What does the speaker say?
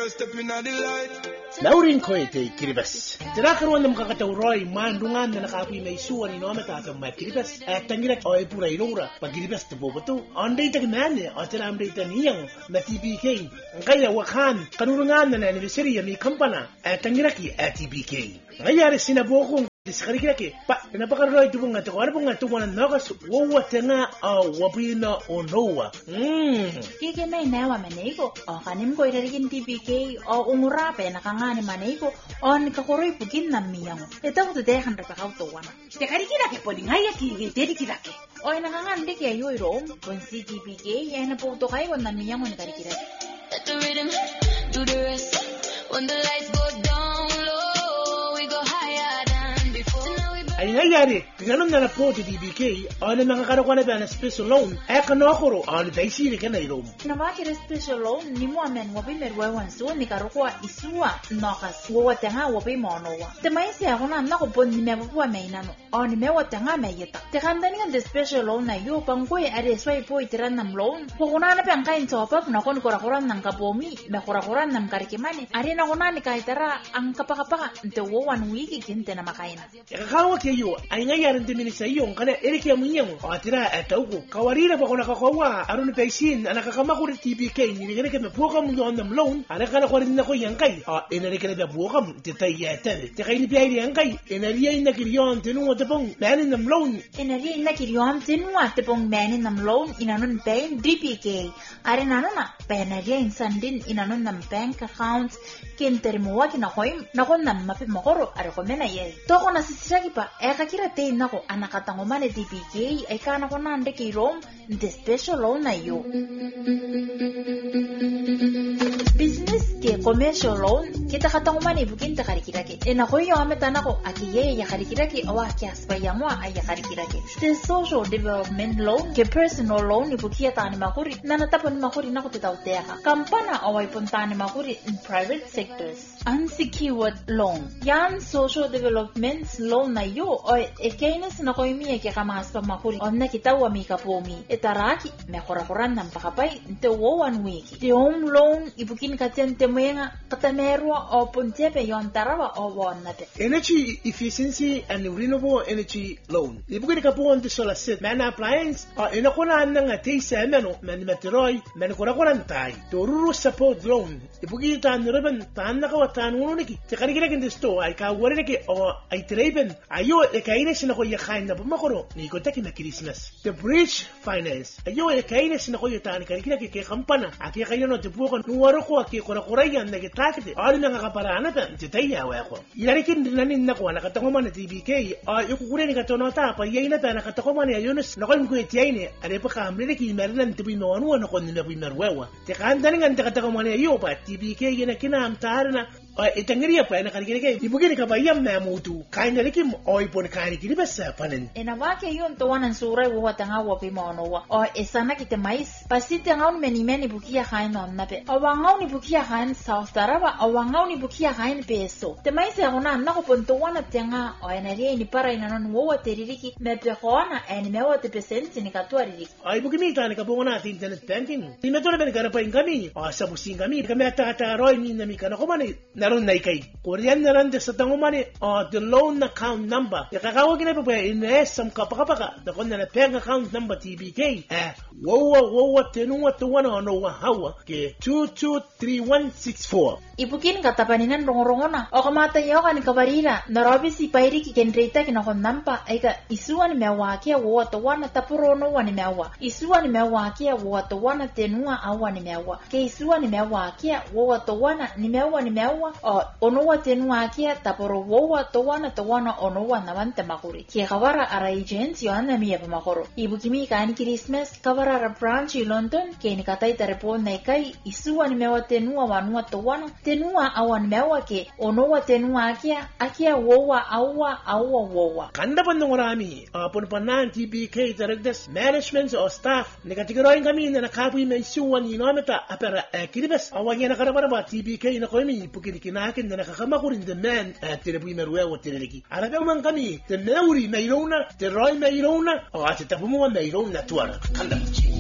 step in the light. Laurin koite kiribas. Tirakar wanda makakatauroy mandungan na nakapoy may suwan ni Noma Tatang Mat kiribas. At tangirak o pura ilura pag kiribas na boboto. Onday tagmane o tiramday taniyang na TBK. Ang kaya wakan kanurungan na anniversary may kampana at tangiraki at TBK. Ngayari sinabokong Diskarikirake, pa, pinapakaroy ito nga ito. Ano pong nga ito nga nakas, wawate nga, wapina o noa. Kiki may nawa maneko, o kanim ko irarigin TBK, o umurape, nakangani maneko, o nikakuroy pugin na miyang. Ito ko tudehan rapakautuwa na. Diskarikirake po di nga yaki, dedikirake. O nakangani kaya yu iroom, kung si TBK, ay naputo kayo na miyang o nikarikirake. Let the rhythm do the rest. When the lights go down low, we go higher than before. Ay nangyari, ganun na po ti TBK, o na nakakaroon na ba na special loan, ay kanokoro, o na daisiri ka na irom. Namakira special loan, ni mo amen wapi merwewan su, ni karukwa isua, nokas, wawate nga wapi monowa. Te maisi ako na nakupon ni mewapuwa may nano, o ni mewate nga may yata. Te kandani nga the special loan na yu, pangkoy ari sway po itiran ng loan, kukunana pa ang kain topap, na kon kurakuran ng kapomi, me kurakuran ng karikimani, ari na kunani kahitara, ang kapakapaka, nte wawan wiki kinte na makain. Ikakawa kayo, ay ngayaran din sa iyo, kana erikya mo niyang, o atira ataw ko. Kawarira pa ko nakakawa, aron na paisin, anakakamakuri TBK, nilagyan ka na buka mo yun ng loan, anakakakurin na ko yung kay, o inarikan na buka mo, titayatan. Tikay ni Piyay yung kay, inariyay na kiryon, tinungo tapong manin ng loan. Inariyay na kiryon, tinungo tapong manin ng loan, inanon pain DPK. Ari na na, penariyay sandin, inanon ng bank account, kinterimuwa kinakoy, nakon na mapimokoro, ari ko menayay. Toko nasisiragi pa, kira te nako anakatanguman ni TBK ay kana ko nande kirom the special loan na yo. Business ke commercial loan kita katanguman ni bukin ta karikirake. Nako yo ametana ko akiye ya karikirake awa kias pa yamwa ay karikirake. The social development loan ke personal loan ni bukia tani makuri nanatapon makuri nako titauteha. Kampana away puntani makuri in private sectors. Unsecured loan. Yan social development loan na yo o ekainis na koy miye ke kamas pa makuri onna kitawa mi kapomi etaraki me korakoran nam pakapay nte wo 1 week the home loan ibukin katente moyenga katamerwa o puntepe yon tarawa o wonnate Energy efficiency and renewable energy loan. Ibukin kapuan ti solar set man appliance o inakuna nga te semeno man meteroy man korakoran tay toruru support loan ibukin tan ribbon tan nakawatan woniki te karikira kindisto ay kawari ke o ay treben ayo ekainis na ko yakain na bumakoro ni ko taki na Christmas. The bridge finance ayo ekainis na ko yatan karikira ke kampana aki kayo no tipukan nuwaro ko aki korakorayan na gitakite ali nga kaparana ta titaya wa ko yarikin dinanin na ko nakatanguman na TBK ayo ko kuren ka tono ta pa yayina ta nakatanguman ya Yunus na ko ko itiyaine are pa kamre ki mernan tibi no anu na ko ni bi merwewa te kandanin nga nakatanguman ya yo pa TBK yana kinam tarna itangiriya pa na karikira ke ibukin ka ba yam na mutu kain na likim oy pon kain kini basa panen enawake yun to wanan surai wo tanga wo pimono wa o esana kite mais pasite ngaun meni bukia kain on nape o wangau ni bukia kain South Taraba o wangau ni bukia kain peso te mais ya ona na ko ponto wana tenga o eneria ni para inanon wo teririki me pe kona en me wo te pesenti ni katwari ay bukimi ta ni kabona ti internet banking ni meto na ben gara pa ingami o sa busing kami ata roy ni na mi kana ko mani naron na ikay Korean na ran sa tangumani the loan account number yakakawag na pa inesam kapakapaka na kon na bank account number TBK wowa tenuwa tuwana no hawa ke 223164 ibukin katapaninan rongorongona o kamata yo kan kabarira narabi si pairi ki kendreta kina kon nampa ay ka isuan mewakia wo to wana tapurono wani mewa isuan mewakia wo to wana tenua awani mewa ke isuan mewakia wo to wana ni mewa o onowa tenua kia taporo wo to wana onowa nawante makuri ki kawara ara agency ana miya pa makoro ibukimi kan Christmas kawara ra branch London ke ni katai tarepon na kai isuan mewa tenua wanua to wana tenua awan mewa ke onowa tenua akia wowa wowa kanda pandongorami punpanan TBK directors management or staff negatigiroin kami na nakapoy may suwan inometa apera kiribes awanya na karabara ba TBK na komi pukirikinakin na nakakamakurin the man tirapoy merwewa tireliki araga man kami te meuri mayrona te roy mayrona o ate tapumo mayrona tuara kanda